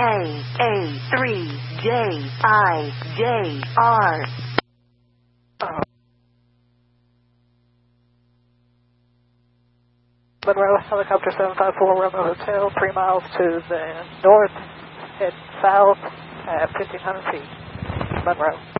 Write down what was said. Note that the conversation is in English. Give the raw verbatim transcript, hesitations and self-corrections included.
A three J I J R. Monroe, helicopter seven five four, Romeo Hotel, three miles to the north, head south at fifteen hundred feet. Monroe.